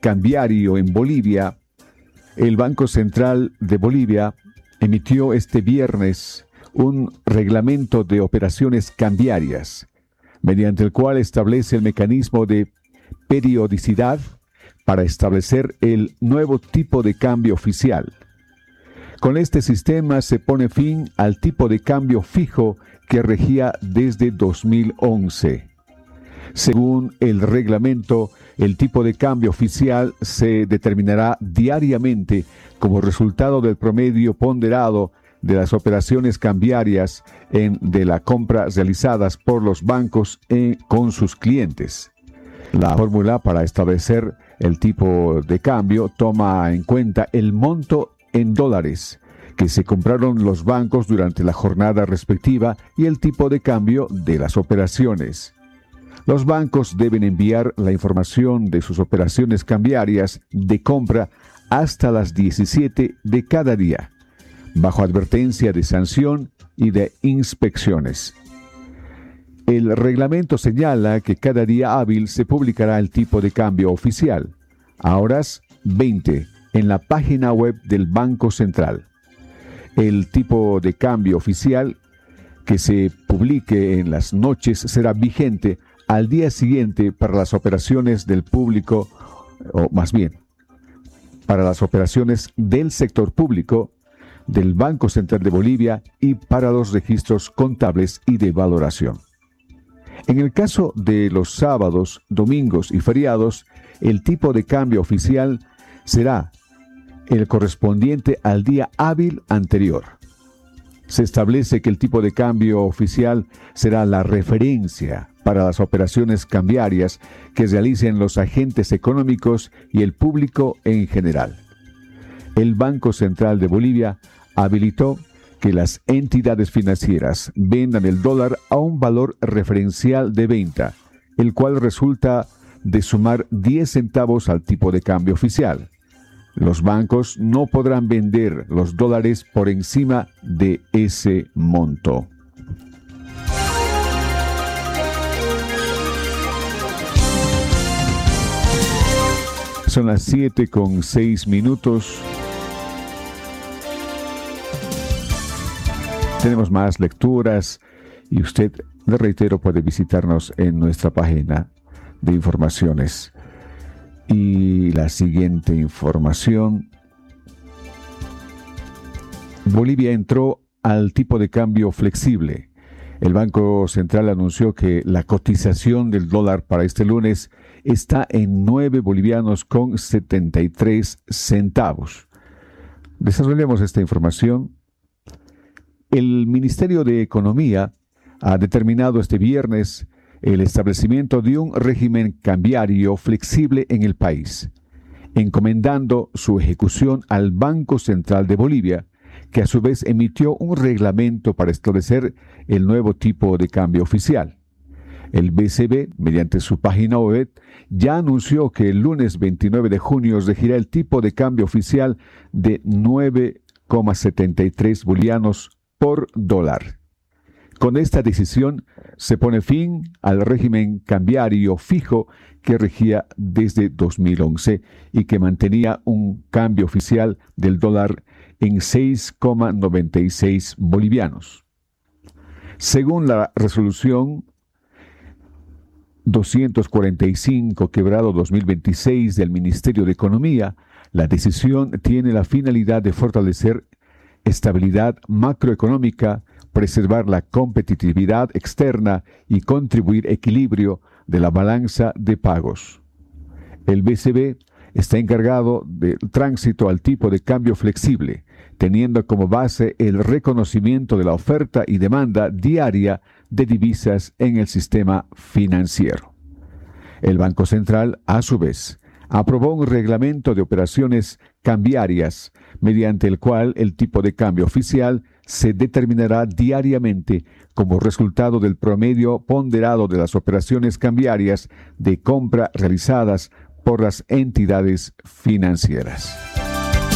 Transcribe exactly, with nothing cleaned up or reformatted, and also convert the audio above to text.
cambiario en Bolivia, el Banco Central de Bolivia emitió este viernes un reglamento de operaciones cambiarias, mediante el cual establece el mecanismo de periodicidad para establecer el nuevo tipo de cambio oficial. Con este sistema se pone fin al tipo de cambio fijo que regía desde dos mil once. Según el reglamento, el tipo de cambio oficial se determinará diariamente como resultado del promedio ponderado de las operaciones cambiarias en, de la compra realizadas por los bancos en, con sus clientes. La fórmula para establecer el tipo de cambio toma en cuenta el monto en dólares que se compraron los bancos durante la jornada respectiva y el tipo de cambio de las operaciones. Los bancos deben enviar la información de sus operaciones cambiarias de compra hasta las diecisiete de cada día, bajo advertencia de sanción y de inspecciones. El reglamento señala que cada día hábil se publicará el tipo de cambio oficial, a horas veinte, en la página web del Banco Central. El tipo de cambio oficial que se publique en las noches será vigente al día siguiente para las operaciones del público, o más bien, para las operaciones del sector público, del Banco Central de Bolivia y para los registros contables y de valoración. En el caso de los sábados, domingos y feriados, el tipo de cambio oficial será el correspondiente al día hábil anterior. Se establece que el tipo de cambio oficial será la referencia para las operaciones cambiarias que realicen los agentes económicos y el público en general. El Banco Central de Bolivia habilitó que las entidades financieras vendan el dólar a un valor referencial de venta, el cual resulta de sumar diez centavos al tipo de cambio oficial. Los bancos no podrán vender los dólares por encima de ese monto. Son las siete con seis minutos. Tenemos más lecturas y usted, le reitero, puede visitarnos en nuestra página de informaciones. Y la siguiente información: Bolivia entró al tipo de cambio flexible. El Banco Central anunció que la cotización del dólar para este lunes está en nueve bolivianos con setenta y tres centavos. Desarrollemos esta información. El Ministerio de Economía ha determinado este viernes el establecimiento de un régimen cambiario flexible en el país, encomendando su ejecución al Banco Central de Bolivia, que a su vez emitió un reglamento para establecer el nuevo tipo de cambio oficial. El B C B, mediante su página web, ya anunció que el lunes veintinueve de junio regirá el tipo de cambio oficial de nueve coma setenta y tres bolivianos por dólar. Con esta decisión se pone fin al régimen cambiario fijo que regía desde dos mil once y que mantenía un cambio oficial del dólar en seis coma noventa y seis bolivianos. Según la resolución doscientos cuarenta y cinco quebrado dos mil veintiséis del Ministerio de Economía, la decisión tiene la finalidad de fortalecer estabilidad macroeconómica, preservar la competitividad externa y contribuir equilibrio de la balanza de pagos. El B C B está encargado del tránsito al tipo de cambio flexible, teniendo como base el reconocimiento de la oferta y demanda diaria de divisas en el sistema financiero. El Banco Central, a su vez, aprobó un reglamento de operaciones cambiarias, mediante el cual el tipo de cambio oficial se determinará diariamente como resultado del promedio ponderado de las operaciones cambiarias de compra realizadas por las entidades financieras.